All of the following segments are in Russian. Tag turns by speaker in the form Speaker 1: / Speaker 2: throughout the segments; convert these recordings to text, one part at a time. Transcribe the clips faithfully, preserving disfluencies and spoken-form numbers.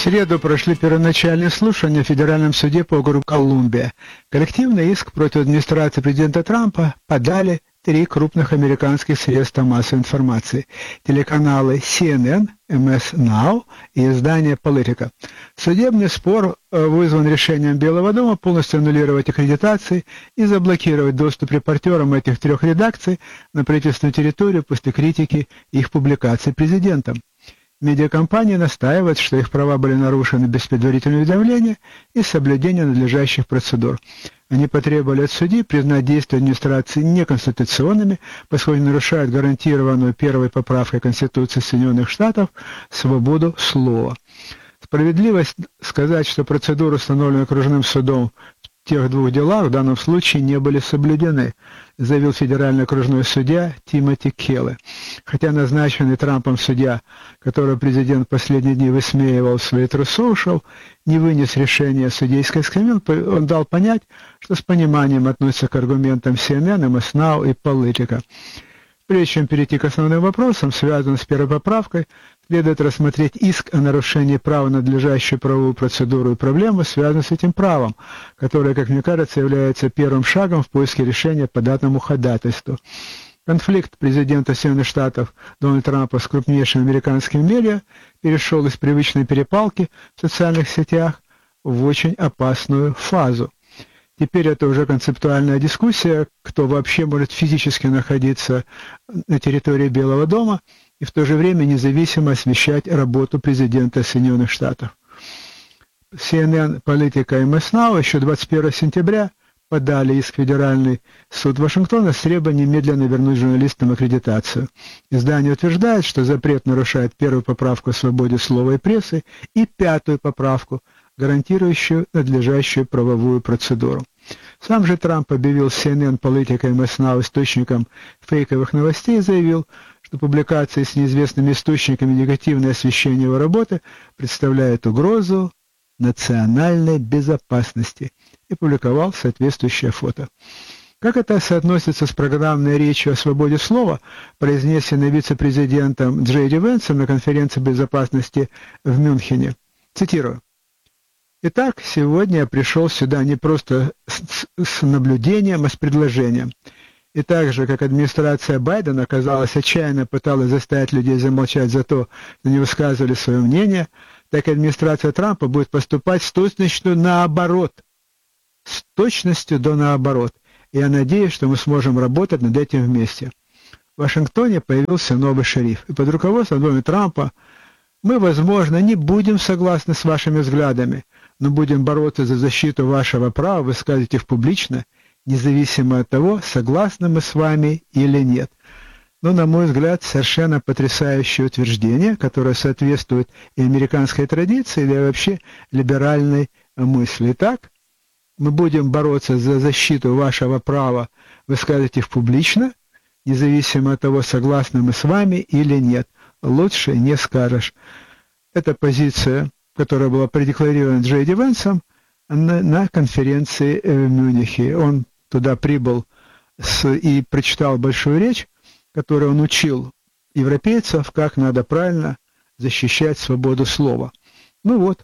Speaker 1: среду прошли первоначальные слушания в Федеральном суде по округу Колумбия. Коллективный иск против администрации президента Трампа подали три крупных американских средства массовой информации – телеканалы си эн эн, эм эс Now и издание Politico. Судебный спор вызван решением Белого дома полностью аннулировать аккредитации и заблокировать доступ репортерам этих трех редакций на правительственную территорию после критики их публикаций президентом. Медиакомпании настаивают, что их права были нарушены без предварительного уведомления и соблюдения надлежащих процедур. Они потребовали от судьи признать действия администрации неконституционными, поскольку нарушают гарантированную первой поправкой Конституции Соединенных Штатов свободу слова. Справедливость сказать, что процедуры, установленные окружным судом в тех двух делах, в данном случае не были соблюдены, заявил федеральный окружной судья Тимоти Келле. Хотя назначенный Трампом судья, которого президент в последние дни высмеивал в своей Truth Social, не вынес решения судейской скамьи, он дал понять, что с пониманием относится к аргументам си эн эн, эм эс Now и Politico. Прежде чем перейти к основным вопросам, связанным с первой поправкой, следует рассмотреть иск о нарушении права на надлежащую правовую процедуру и проблемы, связанные с этим правом, которое, как мне кажется, является первым шагом в поиске решения по данному ходатайству. Конфликт президента Соединенных Штатов Дональда Трампа с крупнейшими американскими медиа перешел из привычной перепалки в социальных сетях в очень опасную фазу. Теперь это уже концептуальная дискуссия, кто вообще может физически находиться на территории Белого дома и в то же время независимо освещать работу президента Соединенных Штатов. си эн эн, Politico и эм эс Now еще двадцать первого сентября подали иск в Федеральный суд Вашингтона с требованием немедленно вернуть журналистам аккредитацию. Издание утверждает, что запрет нарушает первую поправку о свободе слова и прессы и пятую поправку, гарантирующую надлежащую правовую процедуру. Сам же Трамп объявил си эн эн, Politico и эм эс Now источником фейковых новостей и заявил, что публикации с неизвестными источниками негативное освещение его работы представляет угрозу национальной безопасности, и публиковал соответствующее фото. Как это соотносится с программной речью о свободе слова, произнесенной вице-президентом Джей Ди Венсом на конференции безопасности в Мюнхене? Цитирую. «Итак, сегодня я пришел сюда не просто с, с наблюдением, а с предложением. И так же, как администрация Байдена, казалось, отчаянно пыталась заставить людей замолчать за то, что не высказывали свое мнение, так и администрация Трампа будет поступать с точностью наоборот. С точностью до наоборот. И я надеюсь, что мы сможем работать над этим вместе». В Вашингтоне появился новый шериф, и под руководством Дональда Трампа мы, возможно, не будем согласны с вашими взглядами, но будем бороться за защиту вашего права высказывать их публично, независимо от того, согласны мы с вами или нет. Но, на мой взгляд, совершенно потрясающее утверждение, которое соответствует и американской традиции, и вообще либеральной мысли. Итак, мы будем бороться за защиту вашего права высказывать их публично, независимо от того, согласны мы с вами или нет. Лучше не скажешь. Это позиция, которая была продекларирована Джей Ди Венсом на, на конференции в Мюнхене. Он туда прибыл с, и прочитал большую речь, которой он учил европейцев, как надо правильно защищать свободу слова. Ну вот,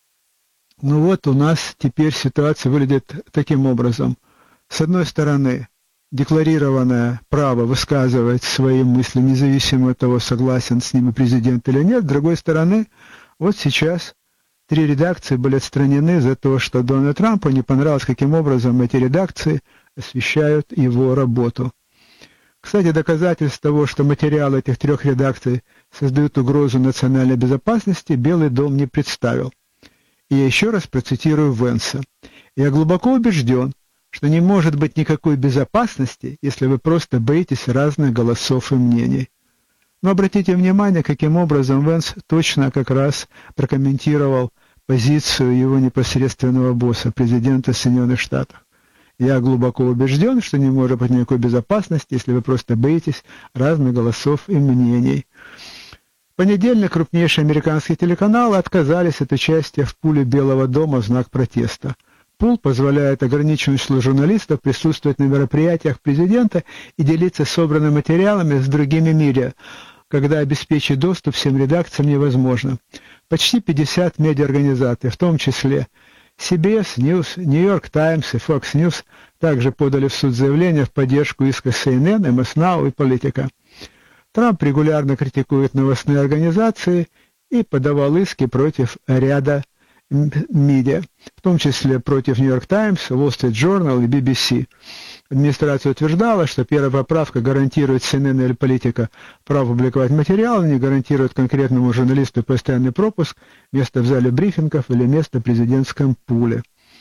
Speaker 1: ну вот у нас теперь ситуация выглядит таким образом. С одной стороны, декларированное право высказывать свои мысли, независимо от того, согласен с ними президент или нет. С другой стороны, вот сейчас три редакции были отстранены за то, что Дональду Трампу не понравилось, каким образом эти редакции освещают его работу. Кстати, доказательств того, что материалы этих трех редакций создают угрозу национальной безопасности, Белый дом не представил. И я еще раз процитирую Венса. «Я глубоко убежден, что не может быть никакой безопасности, если вы просто боитесь разных голосов и мнений». Но обратите внимание, каким образом Венс точно как раз прокомментировал позицию его непосредственного босса, президента Соединенных Штатов. «Я глубоко убежден, что не может быть никакой безопасности, если вы просто боитесь разных голосов и мнений». В понедельник крупнейшие американские телеканалы отказались от участия в пуле Белого дома в знак протеста. Пул позволяет ограниченному числу журналистов присутствовать на мероприятиях президента и делиться собранными материалами с другими медиа, когда обеспечить доступ всем редакциям невозможно. Почти пятьдесят медиаорганизаций, в том числе си би эс News, New York Times и Fox News, также подали в суд заявление в поддержку иска си эн эн, эм эс Now и Политика. Трамп регулярно критикует новостные организации и подавал иски против ряда медиа, в том числе против New York Times, Wall Street Journal и би би си. Администрация утверждала, что первая поправка гарантирует си эн эн или Политика право публиковать материал, не гарантирует конкретному журналисту постоянный пропуск, место в зале брифингов или место в президентском пуле.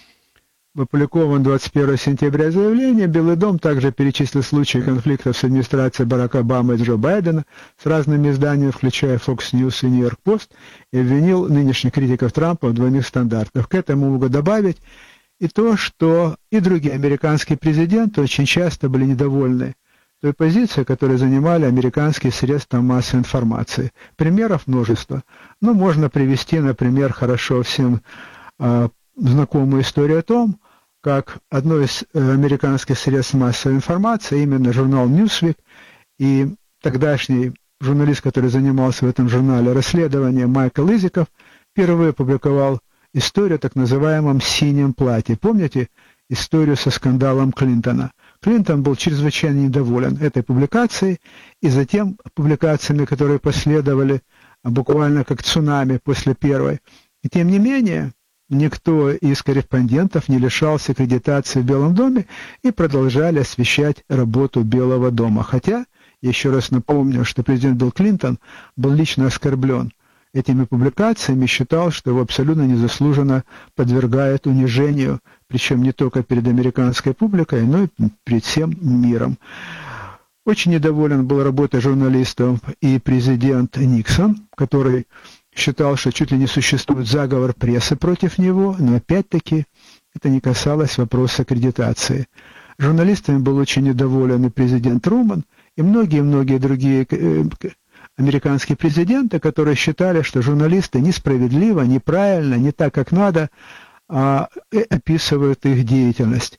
Speaker 1: В опубликованном двадцать первого сентября заявлении Белый дом также перечислил случаи конфликтов с администрацией Барака Обамы и Джо Байдена с разными изданиями, включая Fox News и New York Post, и обвинил нынешних критиков Трампа в двойных стандартах. К этому могу добавить и то, что и другие американские президенты очень часто были недовольны той позицией, которую занимали американские средства массовой информации. Примеров множество. Но можно привести, например, хорошо всем э, знакомую историю о том, как одно из американских средств массовой информации, именно журнал Newsweek, и тогдашний журналист, который занимался в этом журнале расследованием, Майкл Изиков, впервые опубликовал историю о так называемом «синем платье». Помните историю со скандалом Клинтона? Клинтон был чрезвычайно недоволен этой публикацией и затем публикациями, которые последовали буквально как цунами после первой. И тем не менее, никто из корреспондентов не лишался аккредитации в Белом доме и продолжали освещать работу Белого дома. Хотя, еще раз напомню, что президент Билл Клинтон был лично оскорблен этими публикациями, считал, что его абсолютно незаслуженно подвергают унижению, причем не только перед американской публикой, но и перед всем миром. Очень недоволен был работой журналистов и президент Никсон, который считал, что чуть ли не существует заговор прессы против него, но опять-таки это не касалось вопроса аккредитации. Журналистами был очень недоволен и президент Трумэн, и многие-многие другие американские президенты, которые считали, что журналисты несправедливо, неправильно, не так, как надо, а описывают их деятельность.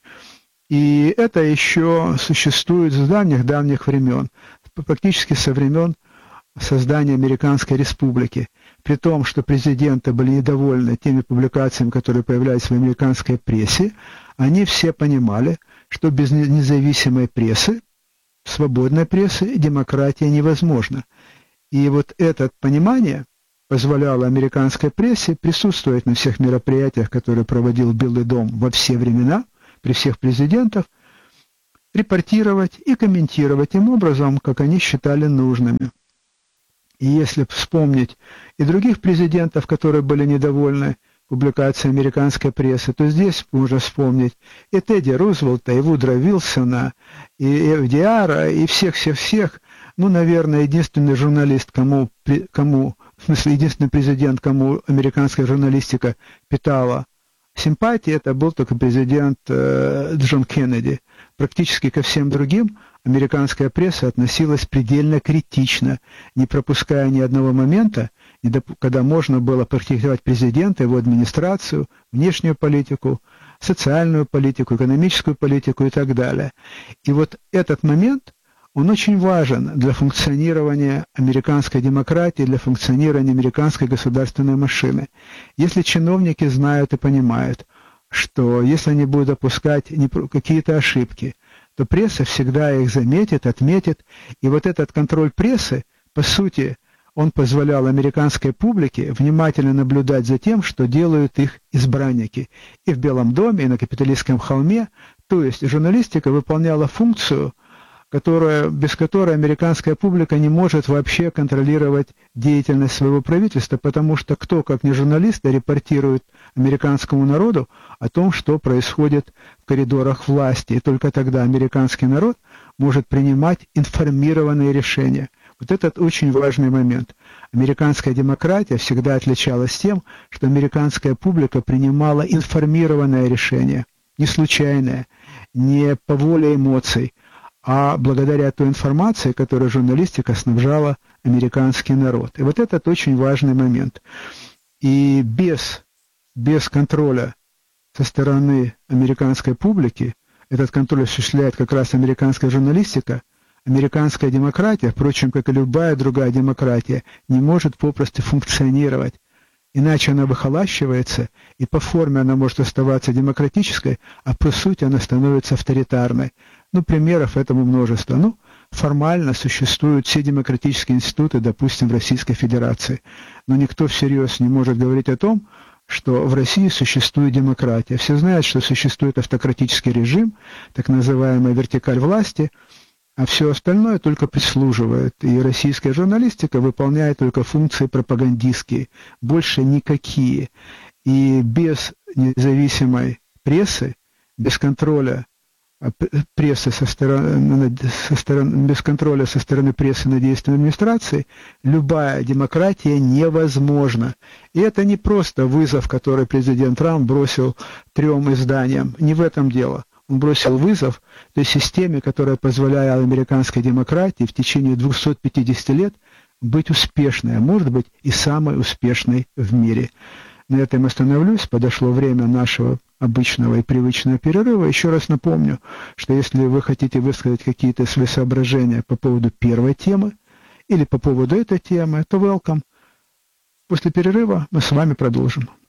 Speaker 1: И это еще существует с давних-давних времен, практически со времен создания Американской Республики. При том, что президенты были недовольны теми публикациями, которые появлялись в американской прессе, они все понимали, что без независимой прессы, свободной прессы, демократия невозможна. И вот это понимание позволяло американской прессе присутствовать на всех мероприятиях, которые проводил Белый дом во все времена, при всех президентах, репортировать и комментировать тем образом, как они считали нужными. И если вспомнить и других президентов, которые были недовольны публикацией американской прессы, то здесь можно вспомнить и Тедди Рузвельта, и Вудро Вилсона, и эф ди ар, и всех-всех-всех. Ну, наверное, единственный журналист, кому, кому, в смысле, единственный президент, кому американская журналистика питала симпатии, это был только президент э, Джон Кеннеди. Практически ко всем другим американская пресса относилась предельно критично, не пропуская ни одного момента, когда можно было практиковать президента, его администрацию, внешнюю политику, социальную политику, экономическую политику и так далее. И вот этот момент, он очень важен для функционирования американской демократии, для функционирования американской государственной машины. Если чиновники знают и понимают, что если они будут допускать какие-то ошибки, то пресса всегда их заметит, отметит. И вот этот контроль прессы, по сути, он позволял американской публике внимательно наблюдать за тем, что делают их избранники. И в Белом доме, и на Капитолийском холме. То есть журналистика выполняла функцию, которая, без которой американская публика не может вообще контролировать деятельность своего правительства, потому что кто, как не журналисты, репортирует американскому народу о том, что происходит в коридорах власти. И только тогда американский народ может принимать информированные решения. Вот этот очень важный момент. Американская демократия всегда отличалась тем, что американская публика принимала информированное решение, не случайное, не по воле эмоций, а благодаря той информации, которой журналистика снабжала американский народ. И вот этот очень важный момент. И без, без контроля со стороны американской публики, этот контроль осуществляет как раз американская журналистика, американская демократия, впрочем, как и любая другая демократия, не может попросту функционировать. Иначе она выхолащивается, и по форме она может оставаться демократической, а по сути она становится авторитарной. Ну, примеров этому множество. Ну, формально существуют все демократические институты, допустим, в Российской Федерации. Но никто всерьез не может говорить о том, что в России существует демократия. Все знают, что существует автократический режим, так называемая вертикаль власти, а все остальное только прислуживает. И российская журналистика выполняет только функции пропагандистские, больше никакие. И без независимой прессы, без контроля прессы со стороны, со стороны, без контроля со стороны прессы над действием администрации, любая демократия невозможна. И это не просто вызов, который президент Трамп бросил трем изданиям. Не в этом дело. Он бросил вызов той системе, которая позволяла американской демократии в течение двухсот пятидесяти лет быть успешной, а может быть и самой успешной в мире. На этом остановлюсь. Подошло время нашего обычного и привычного перерыва. Еще раз напомню, что если вы хотите высказать какие-то свои соображения по поводу первой темы или по поводу этой темы, то welcome. После перерыва мы с вами продолжим.